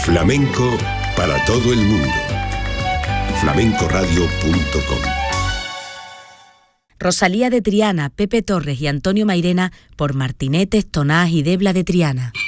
Flamenco para todo el mundo. flamencoradio.com. Rosalía de Triana, Pepe Torres y Antonio Mairena por Martinetes, Tonás y Debla de Triana.